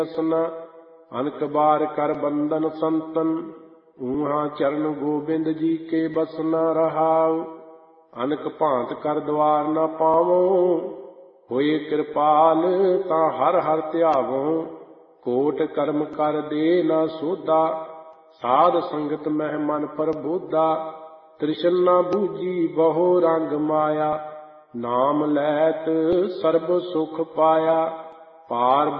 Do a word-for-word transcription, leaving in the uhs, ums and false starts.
ਰਸਨਾ। ਅਨਕ ਬਾਰ ਕਰ ਬੰਧਨ ਸੰਤਨ, ਊਹਾਂ ਚਰਨ ਗੋਬਿੰਦ ਜੀ ਕੇ ਬਸਨਾ ਰਹਾਉ। ਅਨਕ ਭਾਂਤ ਕਰ ਦਵਾਰ ਨਾ ਪਾਵੋ, ਹੋਏ ਕਿਰਪਾਲ ਤਾਂ ਹਰ ਹਰ ਧਿਆਵੋ। ਕੋਟ ਕਰਮ ਕਰ ਦੇ ਨਾ ਸੋਧਾ, ਸਾਧ ਸੰਗਤ ਮਹਿ ਮਨ ਪ੍ਰਬੋਧਾ। ਤ੍ਰਿਸ਼ਨ ਨਾ ਬੂਝੀ ਬਹੁ ਰੰਗ ਮਾਇਆ, ਨਾਮ ਲੈਤ ਸਰਬ ਸੁਖ ਪਾਇਆ। ਪਾਰ